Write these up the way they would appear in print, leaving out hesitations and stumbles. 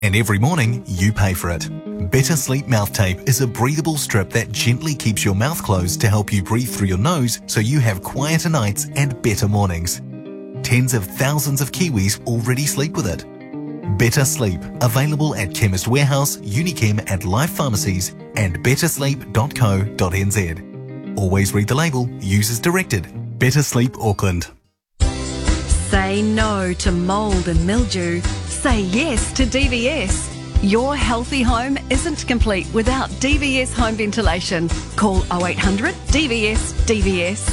And every morning, you pay for it. Better Sleep Mouth Tape is a breathable strip that gently keeps your mouth closed to help you breathe through your nose so you have quieter nights and better mornings. Tens of thousands of Kiwis already sleep with it. Better Sleep, available at Chemist Warehouse, Unichem and Life Pharmacies and bettersleep.co.nz. Always read the label, use as directed. Better Sleep Auckland. Say no to mould and mildew. Say yes to DVS. Your healthy home isn't complete without DVS home ventilation. Call 0800 DVS DVS.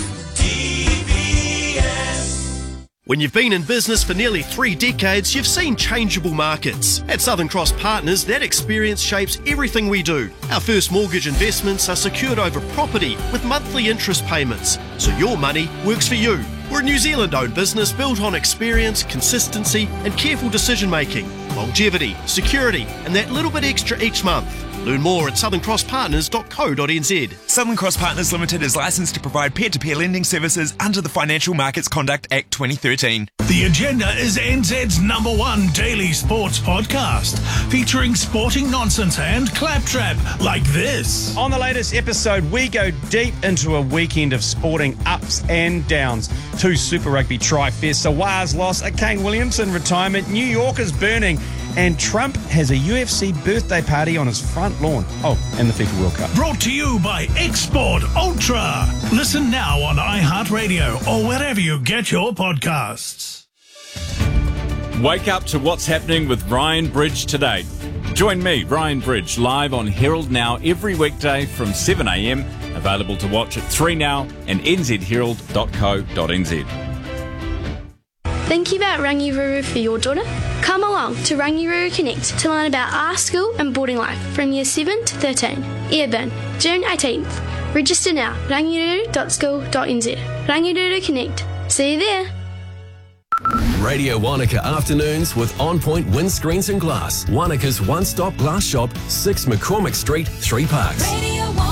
When you've been in business for nearly 3 decades, you've seen changeable markets. At Southern Cross Partners, that experience shapes everything we do. Our first mortgage investments are secured over property with monthly interest payments, so your money works for you. We're a New Zealand-owned business built on experience, consistency and careful decision-making, longevity, security and that little bit extra each month. Learn more at southerncrosspartners.co.nz. Southern Cross Partners Limited is licensed to provide peer-to-peer lending services under the Financial Markets Conduct Act 2013. The Agenda is NZ's #1 daily sports podcast, featuring sporting nonsense and claptrap like this. On the latest episode, we go deep into a weekend of sporting ups and downs. 2 Super Rugby tri-fests, Sawa's loss, a Kane Williamson retirement, New Yorkers burning, and Trump has a UFC birthday party on his front lawn. Oh, and the FIFA World Cup. Brought to you by Export Ultra. Listen now on iHeartRadio or wherever you get your podcasts. Wake up to what's happening with Ryan Bridge today. Join me, Ryan Bridge, live on Herald Now every weekday from 7 a.m. Available to watch at 3 Now and nzherald.co.nz. Thinking about Rangiruru for your daughter? Come along to Rangiruru Connect to learn about our school and boarding life from year 7 to 13. Airburn, June 18th. Register now, rangiruru.school.nz. Rangiruru Connect. See you there. Radio Wanaka Afternoons with On Point Windscreens and Glass. Wanaka's one-stop glass shop, 6 McCormick Street, 3 Parks.